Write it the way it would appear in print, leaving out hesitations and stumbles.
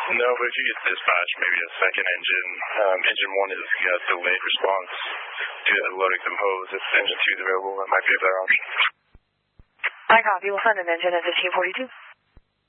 No, but if you get dispatch, maybe a second engine. Engine 1 is delayed response due to loading some hose. If engine 2 is available, that might be a better option. I copy. We'll send an engine at 1542.